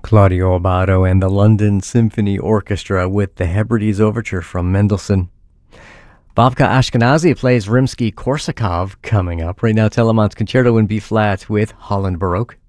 Claudio Abbado and the London Symphony Orchestra with the Hebrides Overture from Mendelssohn. Bobka Ashkenazi plays Rimsky-Korsakov coming up. Right now, Telemann's Concerto in B-flat with Holland Baroque.